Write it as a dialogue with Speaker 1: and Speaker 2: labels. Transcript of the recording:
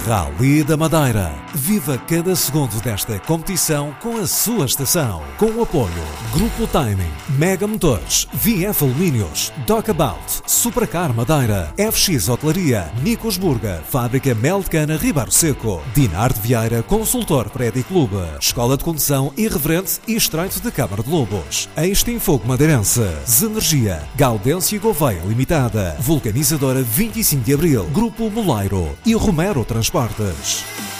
Speaker 1: Rally da Madeira. Viva cada segundo desta competição com a sua estação. Com o apoio Grupo Timing, Mega Motores, VF Alumínios, Dockabout, Supracar Madeira, FX Hotelaria, Nicos Burger, Fábrica Mel de Cana Ribeiro Seco, Dinar de Vieira, Consultor Prédio e Clube, Escola de Condução Irreverente e Estreito de Câmara de Lobos, Extinfogo Madeirense, Zenergia, Gaudêncio Gouveia Limitada, Vulcanizadora 25 de Abril, Grupo Moleiro e Romero Transportes.